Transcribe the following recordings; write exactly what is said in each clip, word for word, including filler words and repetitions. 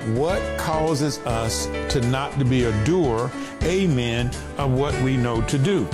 what causes us to not to be a doer, amen, of what we know to do.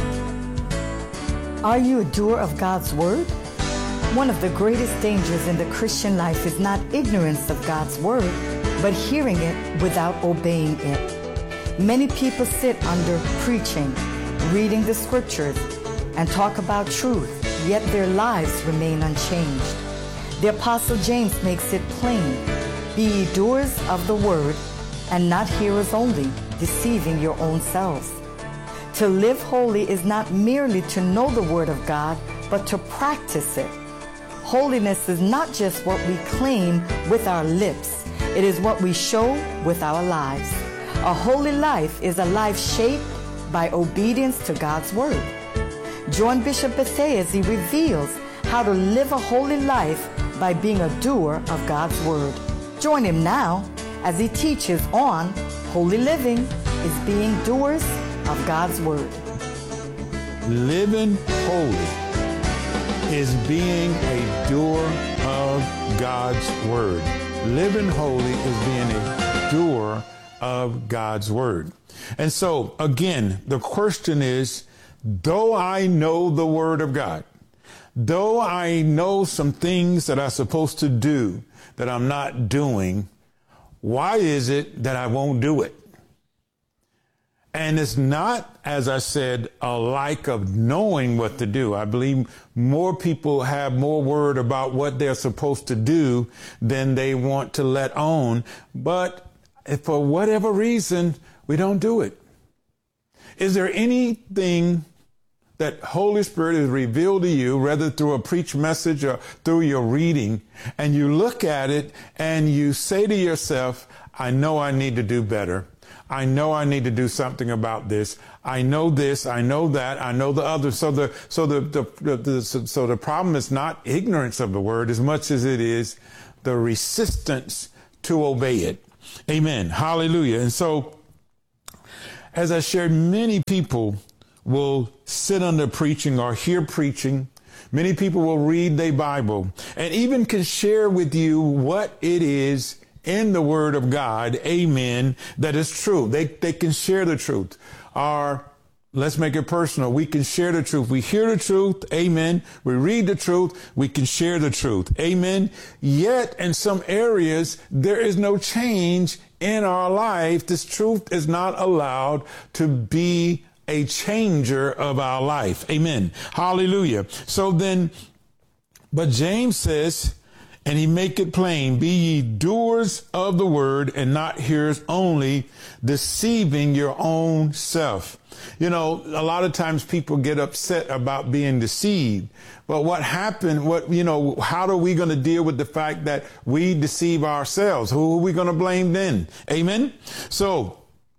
Are you a doer of God's word? One of the greatest dangers in the Christian life is not ignorance of God's word, but hearing it without obeying it. Many people sit under preaching, reading the scriptures, and talk about truth, yet their lives remain unchanged. The Apostle James makes it plain, be ye doers of the word, and not hearers only, deceiving your own selves. To live holy is not merely to know the word of God, but to practice it. Holiness is not just what we claim with our lips, it is what we show with our lives. A holy life is a life shaped by obedience to God's word. Join Bishop Bethea as he reveals how to live a holy life by being a doer of God's word. Join him now as he teaches on holy living is being doers of God's word. Living holy is being a doer of God's word. Living holy is being a doer of God's word. And so, again, the question is, though I know the word of God, though I know some things that I'm supposed to do that I'm not doing, why is it that I won't do it? And it's not, as I said, a lack of knowing what to do. I believe more people have more word about what they're supposed to do than they want to let on. But for whatever reason, we don't do it. Is there anything that Holy Spirit has revealed to you, whether through a preached message or through your reading, and you look at it and you say to yourself, I know I need to do better. I know I need to do something about this. I know this. I know that. I know the other. So the so the, the, the, the so, so the problem is not ignorance of the word as much as it is the resistance to obey it. Amen. Hallelujah. And so, as I shared, many people will sit under preaching or hear preaching. Many people will read their Bible and even can share with you what it is in the word of God, amen, that is true. They, they can share the truth. Or let's make it personal. We can share the truth. We hear the truth, amen. We read the truth. We can share the truth, amen. Yet in some areas, there is no change in our life. This truth is not allowed to be a changer of our life. Amen. Hallelujah. So then, but James says, and he make it plain, be ye doers of the word and not hearers only, deceiving your own self. You know, a lot of times people get upset about being deceived. But what happened, what, you know, how are we going to deal with the fact that we deceive ourselves? Who are we going to blame then? Amen. So,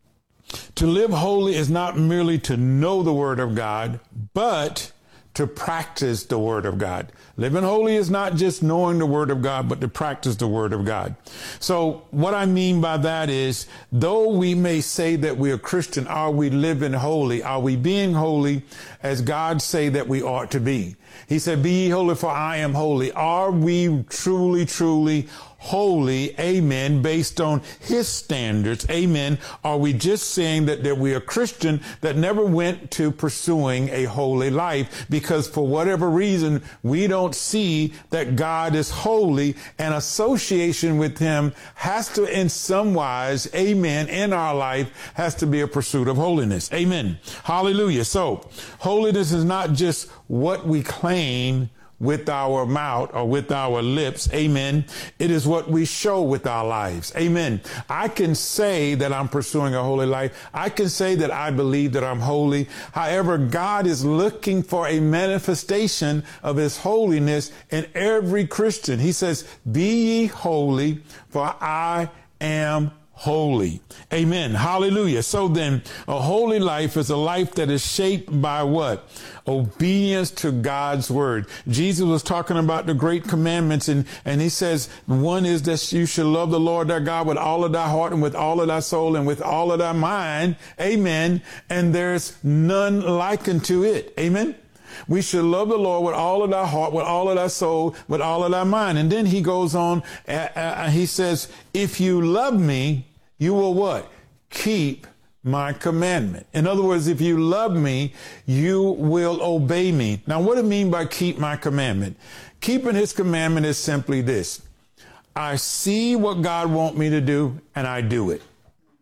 to live holy is not merely to know the word of God, but to practice the word of God. Living holy is not just knowing the word of God, but to practice the word of God. So what I mean by that is, though we may say that we are Christian, are we living holy? Are we being holy as God say that we ought to be? He said, be ye holy, for I am holy. Are we truly, truly holy, amen, based on his standards, amen? Are we just saying that, that we are Christian that never went to pursuing a holy life because for whatever reason we don't see that God is holy, and association with him has to in some wise, amen, in our life has to be a pursuit of holiness, amen. Hallelujah. So holiness is not just what we claim with our mouth or with our lips, amen. It is what we show with our lives, amen. I can say that I'm pursuing a holy life. I can say that I believe that I'm holy. However, God is looking for a manifestation of his holiness in every Christian. He says, be ye holy, for I am holy. Amen. Hallelujah. So then a holy life is a life that is shaped by what? Obedience to God's word. Jesus was talking about the great commandments, and, and he says, one is that you should love the Lord thy God with all of thy heart and with all of thy soul and with all of thy mind. Amen. And there's none like unto it. Amen. We should love the Lord with all of our heart, with all of our soul, with all of our mind. And then he goes on, uh, uh, he says, if you love me, you will what? Keep my commandment. In other words, if you love me, you will obey me. Now, what do I mean by keep my commandment? Keeping his commandment is simply this. I see what God wants me to do, and I do it.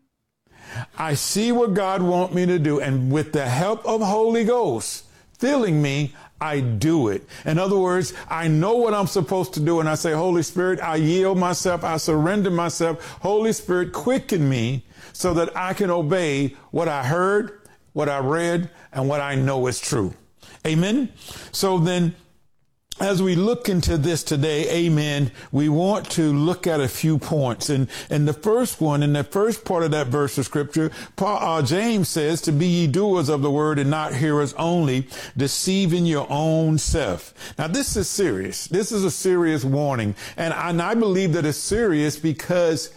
I see what God wants me to do, and with the help of Holy Ghost filling me, I do it. In other words, I know what I'm supposed to do, and I say, Holy Spirit, I yield myself, I surrender myself. Holy Spirit, quicken me so that I can obey what I heard, what I read, and what I know is true. Amen? So then, as we look into this today, amen, we want to look at a few points. And, and the first one, in the first part of that verse of scripture, Paul, uh, James says, to be ye doers of the word and not hearers only, deceiving your own self. Now, this is serious. This is a serious warning. And I, and I believe that it's serious because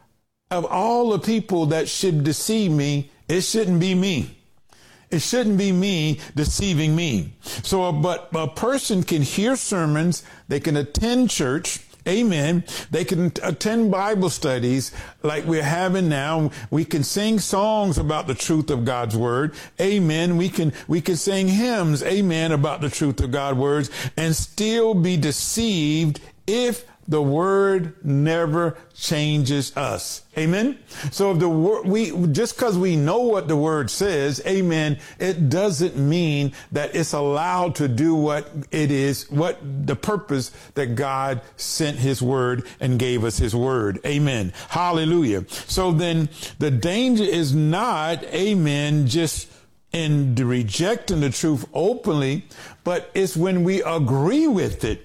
of all the people that should deceive me, it shouldn't be me. It shouldn't be me deceiving me. So, but a person can hear sermons. They can attend church. Amen. They can attend Bible studies like we're having now. We can sing songs about the truth of God's word. Amen. We can, we can sing hymns. Amen. About the truth of God's words and still be deceived if the word never changes us. Amen. So if the word, we, just because we know what the word says, amen, it doesn't mean that it's allowed to do what it is, what the purpose that God sent his word and gave us his word. Amen. Hallelujah. So then the danger is not, amen, just in rejecting the truth openly, but it's when we agree with it.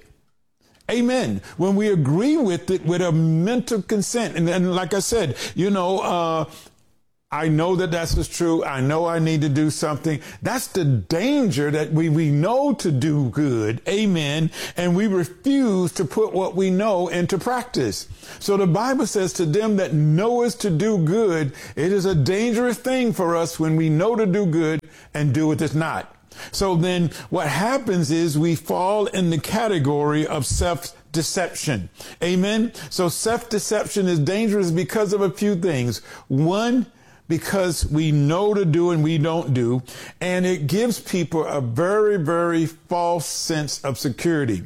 Amen. When we agree with it with a mental consent. And then, like I said, you know, uh, I know that that's what's true. I know I need to do something. That's the danger, that we, we know to do good. Amen. And we refuse to put what we know into practice. So the Bible says, to them that know is to do good, it is a dangerous thing for us when we know to do good and do it is not. So then what happens is we fall in the category of self-deception. Amen. So self-deception is dangerous because of a few things. One, because we know to do and we don't do. And it gives people a very, very false sense of security.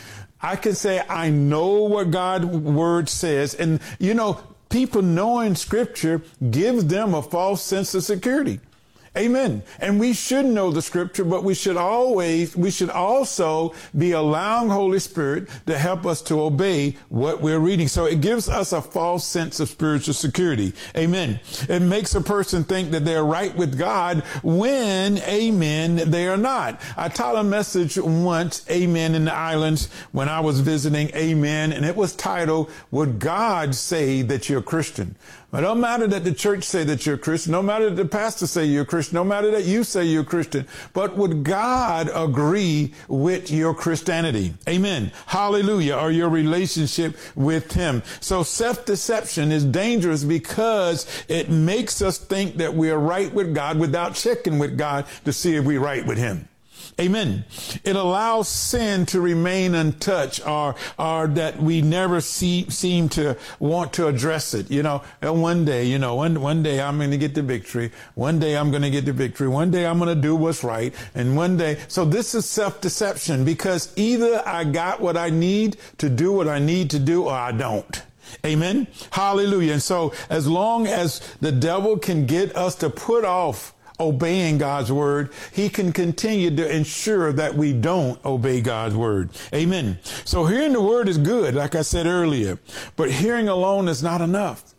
I can say, I know what God's word says. And, you know, people knowing scripture gives them a false sense of security. Amen. And we should know the scripture, but we should always, we should also be allowing Holy Spirit to help us to obey what we're reading. So it gives us a false sense of spiritual security. Amen. It makes a person think that they're right with God when, amen, they are not. I taught a message once, amen, in the islands when I was visiting, amen, and it was titled, Would God Say That You're a Christian? It don't matter that the church say that you're a Christian, no matter that the pastor say you're a Christian, no matter that you say you're a Christian, but would God agree with your Christianity? Amen. Hallelujah. Or your relationship with him. So self-deception is dangerous because it makes us think that we are right with God without checking with God to see if we're right with him. Amen. It allows sin to remain untouched, or, or that we never see, seem to want to address it. You know, and one day, you know, one, one day I'm going to get the victory. One day I'm going to get the victory. One day I'm going to do what's right. And one day, so this is self-deception, because either I got what I need to do what I need to do, or I don't. Amen. Hallelujah. And so as long as the devil can get us to put off obeying God's word, he can continue to ensure that we don't obey God's word. Amen. So hearing the word is good, like I said earlier, but hearing alone is not enough.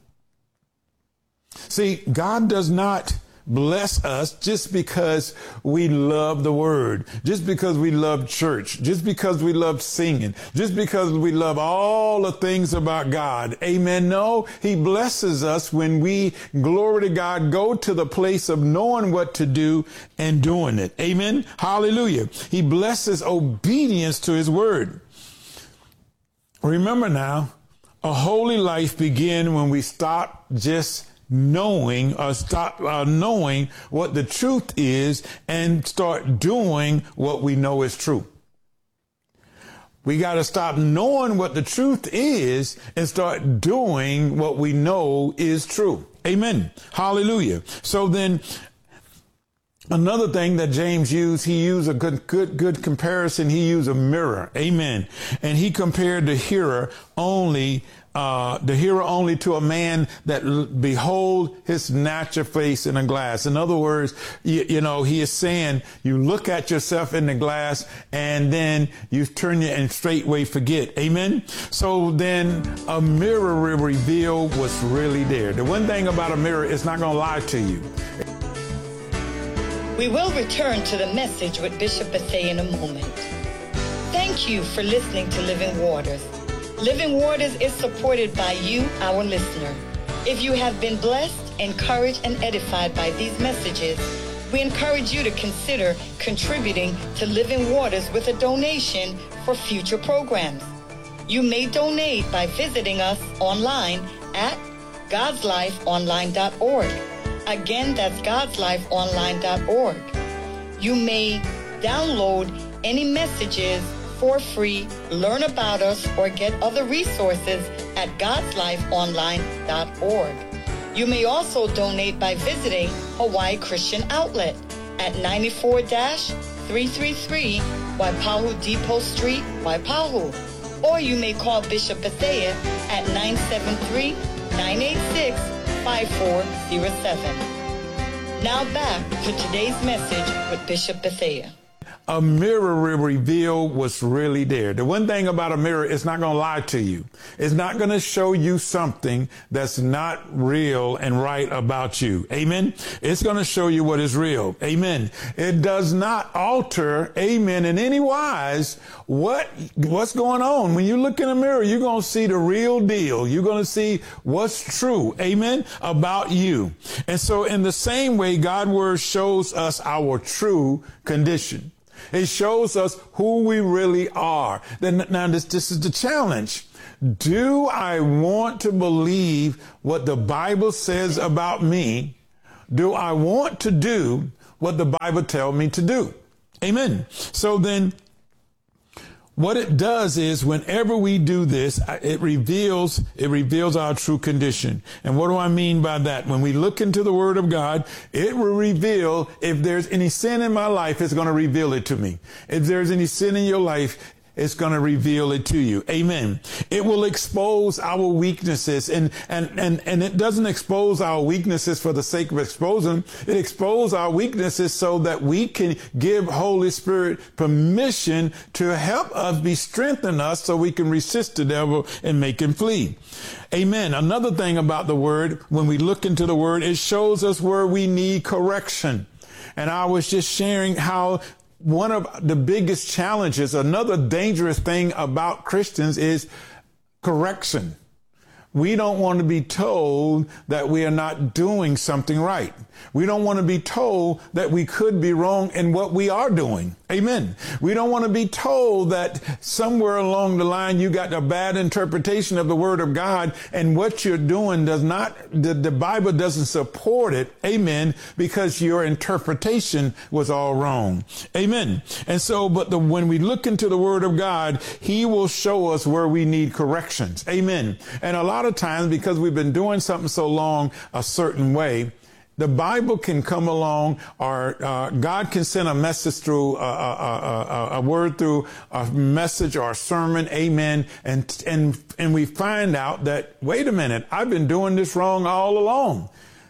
See, God does not bless us just because we love the word, just because we love church, just because we love singing, just because we love all the things about God. Amen. No, he blesses us when we, glory to God, go to the place of knowing what to do and doing it. Amen. Hallelujah. He blesses obedience to his word. Remember now, a holy life begins when we stop just knowing or stop uh, knowing what the truth is and start doing what we know is true. We got to stop knowing what the truth is and start doing what we know is true. Amen. Hallelujah. So then another thing that James used, he used a good, good, good comparison. He used a mirror. Amen. And he compared the hearer only Uh, the hearer only to a man that l- behold his natural face in a glass. In other words, you, you know, he is saying you look at yourself in the glass and then you turn it and straightway forget. Amen. So then a mirror will reveal what's really there. The one thing about a mirror, it's not going to lie to you. We will return to the message with Bishop Bethea in a moment. Thank you for listening to Living Waters. Living Waters is supported by you, our listener. If you have been blessed, encouraged, and edified by these messages, we encourage you to consider contributing to Living Waters with a donation for future programs. You may donate by visiting us online at gods life online dot org. Again, that's gods life online dot org. You may download any messages for free, learn about us, or get other resources at gods life online dot org. You may also donate by visiting Hawaii Christian Outlet at ninety-four three thirty-three Waipahu Depot Street, Waipahu. Or you may call Bishop Bethea at nine seven three, nine eight six, five four zero seven. Now back to today's message with Bishop Bethea. A mirror will reveal what's really there. The one thing about a mirror, it's not going to lie to you. It's not going to show you something that's not real and right about you. Amen. It's going to show you what is real. Amen. It does not alter, amen, in any wise what, what's going on. When you look in a mirror, you're going to see the real deal. You're going to see what's true. Amen. About you. And so in the same way, God's word shows us our true condition. It shows us who we really are. Then, now, this, this is the challenge. Do I want to believe what the Bible says about me? Do I want to do what the Bible tells me to do? Amen. So then, what it does is whenever we do this, it reveals, it reveals our true condition. And what do I mean by that? When we look into the word of God, it will reveal if there's any sin in my life, it's going to reveal it to me. If there's any sin in your life, it's going to reveal it to you. Amen. It will expose our weaknesses, and, and, and, and it doesn't expose our weaknesses for the sake of exposing them. It exposes our weaknesses so that we can give Holy Spirit permission to help us, be strengthened us so we can resist the devil and make him flee. Amen. Another thing about the word, when we look into the word, it shows us where we need correction. And I was just sharing how one of the biggest challenges, another dangerous thing about Christians is correction. We don't want to be told that we are not doing something right. We don't want to be told that we could be wrong in what we are doing. Amen. We don't want to be told that somewhere along the line you got a bad interpretation of the word of God and what you're doing does not, the, the Bible doesn't support it. Amen. Because your interpretation was all wrong. Amen. And so, but the, when we look into the word of God, he will show us where we need corrections. Amen. And a lot of times, because we've been doing something so long a certain way, the Bible can come along, or uh, God can send a message through, uh, a, a, a, a word through a message or a sermon, amen, and and and we find out that, wait a minute, I've been doing this wrong all along.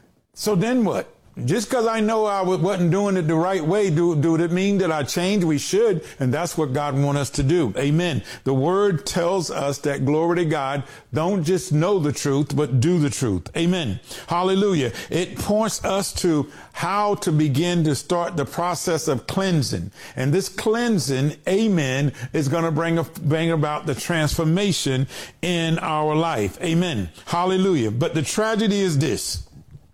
So then what? Just because I know I wasn't doing it the right way, do, do it mean that I changed? We should, and that's what God wants us to do. Amen. The word tells us that, glory to God, don't just know the truth, but do the truth. Amen. Hallelujah. It points us to how to begin to start the process of cleansing. And this cleansing, amen, is going to bring, a, bring about the transformation in our life. Amen. Hallelujah. But the tragedy is this.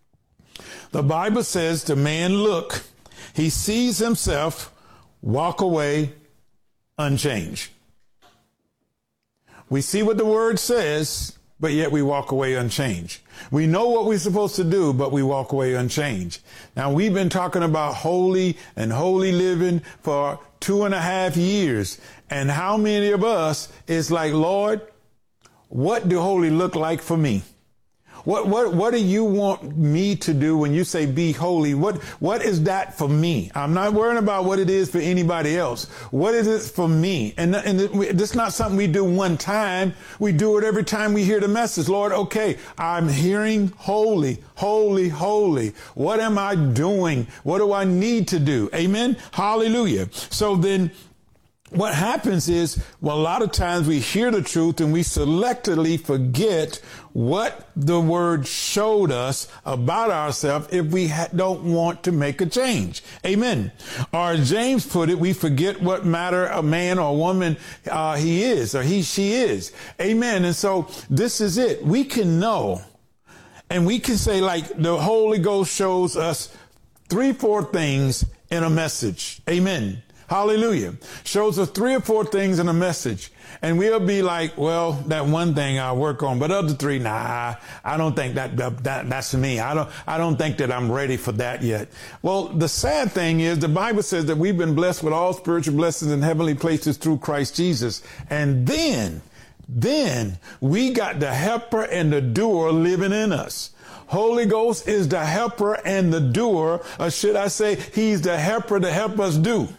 The Bible says the man look, he sees himself walk away unchanged. We see what the word says, but yet we walk away unchanged. We know what we're supposed to do, but we walk away unchanged. Now, we've been talking about holy and holy living for two and a half years. And how many of us is like, Lord, what do holy look like for me? What, what, what do you want me to do when you say be holy? What, what is that for me? I'm not worrying about what it is for anybody else. What is it for me? And, and it's not something we do one time. We do it every time we hear the message. Lord, okay, I'm hearing holy, holy, holy. What am I doing? What do I need to do? Amen. Hallelujah. So then, what happens is, well, a lot of times we hear the truth and we selectively forget what the word showed us about ourselves if we ha- don't want to make a change. Amen. Or James put it, we forget what matter a man or woman uh, he is or he, she is. Amen. And so this is it. We can know and we can say, like, the Holy Ghost shows us three, four things in a message. Amen. Hallelujah. Shows us three or four things in a message. And we'll be like, well, that one thing I'll work on, but other three, nah, I don't think that, that, that that's me. I don't, I don't think that I'm ready for that yet. Well, the sad thing is the Bible says that we've been blessed with all spiritual blessings in heavenly places through Christ Jesus. And then, then we got the helper and the doer living in us. Holy Ghost is the helper and the doer, or should I say he's the helper to help us do.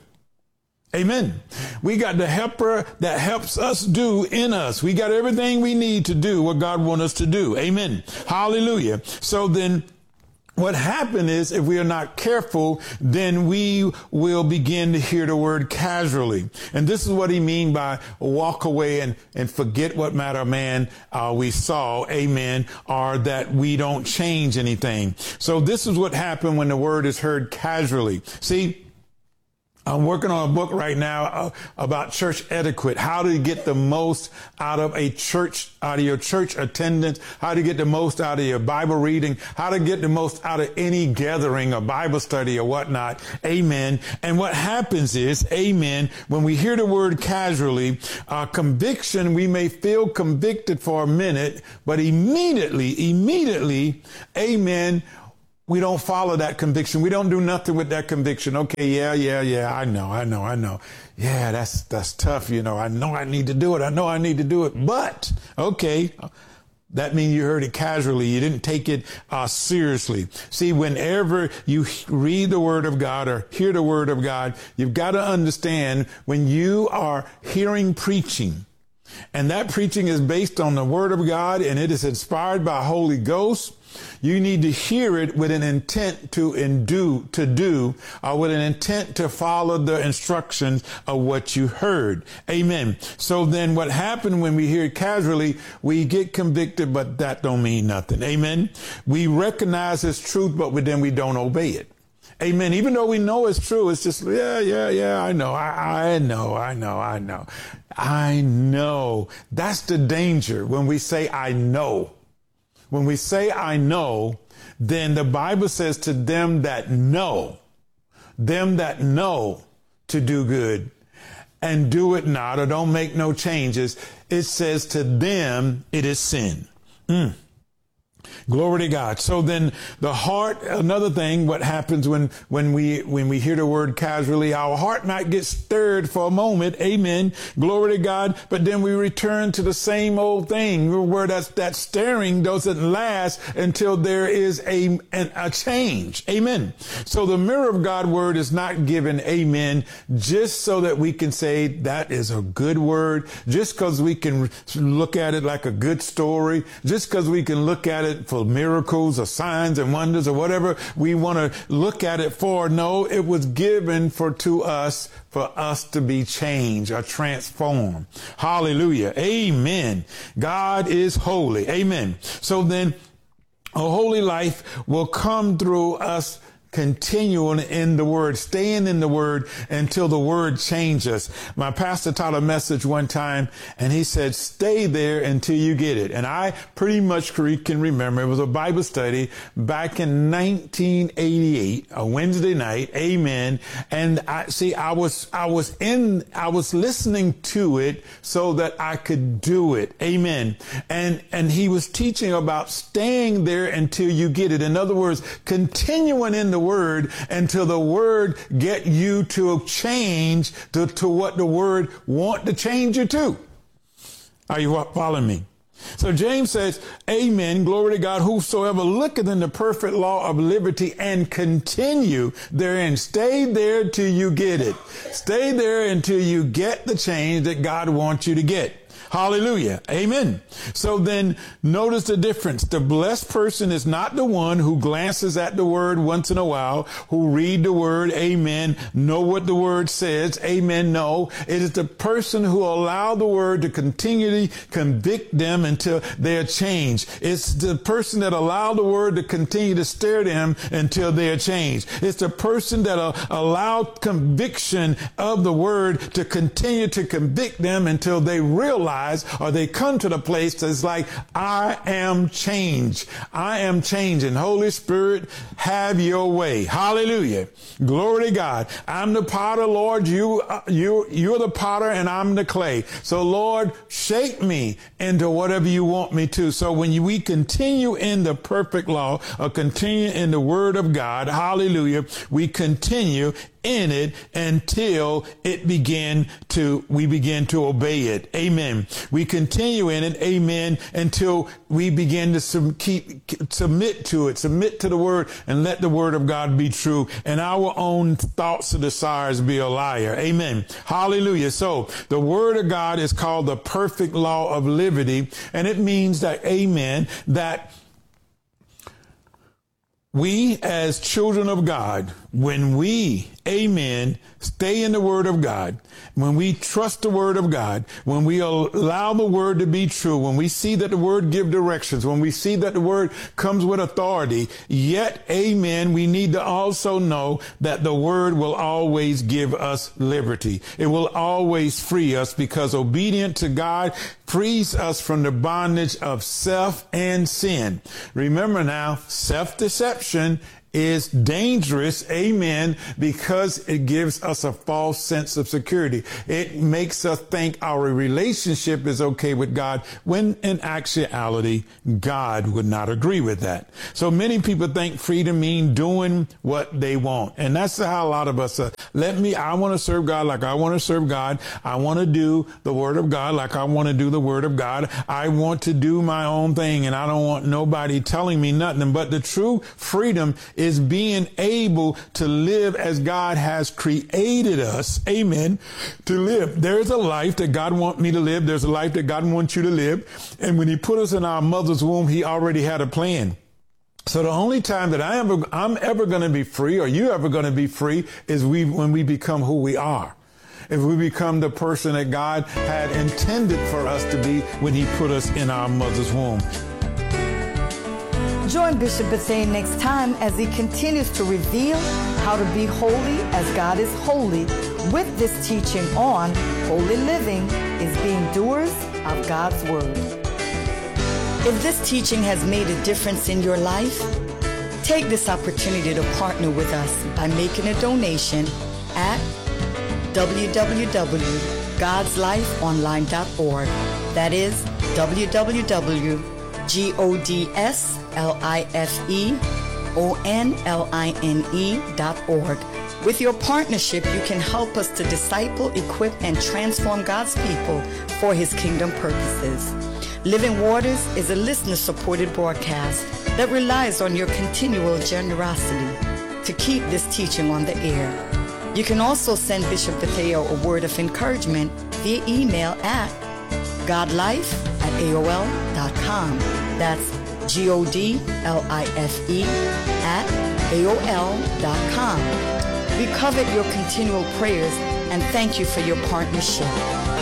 Amen. We got the helper that helps us do in us. We got everything we need to do what God wants us to do. Amen. Hallelujah. So then what happened is, if we are not careful, then we will begin to hear the word casually. And this is what he mean by walk away and, and forget what matter man uh, we saw. Amen. Or that we don't change anything. So this is what happened when the word is heard casually. See, I'm working on a book right now uh, about church etiquette, how to get the most out of a church, out of your church attendance, how to get the most out of your Bible reading, how to get the most out of any gathering or Bible study or whatnot. Amen. And what happens is, amen, when we hear the word casually, uh, conviction, we may feel convicted for a minute, but immediately, immediately, amen, we don't follow that conviction. We don't do nothing with that conviction. Okay, yeah, yeah, yeah, I know, I know, I know. Yeah, that's that's tough, you know. I know I need to do it. I know I need to do it. But, okay, that means you heard it casually. You didn't take it uh, seriously. See, whenever you read the Word of God or hear the Word of God, you've got to understand when you are hearing preaching, and that preaching is based on the Word of God and it is inspired by Holy Ghost, you need to hear it with an intent to do, to do, or with an intent to follow the instructions of what you heard. Amen. So then what happened when we hear it casually, we get convicted, but that don't mean nothing. Amen. We recognize it's truth, but then we don't obey it. Amen. Even though we know it's true, it's just, yeah, yeah, yeah, I know, I, I know, I know, I know. I know. That's the danger when we say, I know. When we say, I know, then the Bible says to them that know, them that know to do good and do it not, or don't make no changes, it says to them it is sin. Mm. Glory to God. So then the heart, another thing, what happens when, when we, when we hear the word casually, our heart might get stirred for a moment. Amen. Glory to God. But then we return to the same old thing where that's, that stirring doesn't last until there is a, an, a change. Amen. So the mirror of God word is not given, amen, just so that we can say that is a good word, just because we can look at it like a good story, just because we can look at it for miracles or signs and wonders or whatever we want to look at it for. No, it was given for to us, for us to be changed or transformed. Hallelujah. Amen. God is holy. Amen. So then a holy life will come through us continuing in the word, staying in the word until the word changes. My pastor taught a message one time and he said, stay there until you get it. And I pretty much can remember it was a Bible study back in nineteen eighty-eight, a Wednesday night. Amen. And I see, I was, I was in, I was listening to it so that I could do it. Amen. And, and he was teaching about staying there until you get it. In other words, continuing in the word until the word get you to change to, to what the word want to change you to. Are you following me? So James says, amen, glory to God, whosoever looketh in the perfect law of liberty and continue therein. Stay there till you get it. Stay there until you get the change that God wants you to get. Hallelujah. Amen. So then notice the difference. The blessed person is not the one who glances at the word once in a while, who read the word. Amen. Know what the word says. Amen. No, it is the person who allow the word to continually convict them until they're changed. It's the person that allow the word to continue to stir them until they're changed. It's the person that uh, allow conviction of the word to continue to convict them until they realize or they come to the place that's like, I am changed. I am changing. Holy Spirit, have your way. Hallelujah. Glory to God. I'm the potter, Lord. You, uh, you, you're the potter and I'm the clay. So Lord, shape me into whatever you want me to. So when you, we continue in the perfect law or continue in the word of God, hallelujah, we continue in it until it begin to, we begin to obey it. Amen. We continue in it. Amen. Until we begin to sub- keep, submit to it, submit to the word and let the word of God be true and our own thoughts and desires be a liar. Amen. Hallelujah. So the word of God is called the perfect law of liberty. And it means that, amen, that we as children of God, when we, amen, stay in the word of God, when we trust the word of God, when we allow the word to be true, when we see that the word give directions, when we see that the word comes with authority, yet, amen, we need to also know that the word will always give us liberty. It will always free us because obedient to God frees us from the bondage of self and sin. Remember now, self-deception is dangerous, amen, because it gives us a false sense of security. It makes us think our relationship is okay with God, when in actuality, God would not agree with that. So many people think freedom means doing what they want. And that's how a lot of us are. Let me, I want to serve God like I want to serve God. I want to do the word of God like I want to do the word of God. I want to do my own thing and I don't want nobody telling me nothing. But the true freedom is being able to live as God has created us, amen, to live. There's a life that God wants me to live. There's a life that God wants you to live. And when he put us in our mother's womb, he already had a plan. So the only time that I am, I'm ever going to be free or you ever going to be free is we when we become who we are. If we become the person that God had intended for us to be when he put us in our mother's womb. Join Bishop Bethea next time as he continues to reveal how to be holy as God is holy with this teaching on holy living is being doers of God's word. If this teaching has made a difference in your life, take this opportunity to partner with us by making a donation at w w w dot gods life online dot org. That is w w w dot gods L-I-F-E-O-N-L-I-N-E dot org. With your partnership, you can help us to disciple, equip, and transform God's people for his kingdom purposes. Living Waters is a listener-supported broadcast that relies on your continual generosity to keep this teaching on the air. You can also send Bishop Bethea a word of encouragement via email at godlife at A O L dot com. That's G O D L I F E at A O L dot com. We covet your continual prayers and thank you for your partnership.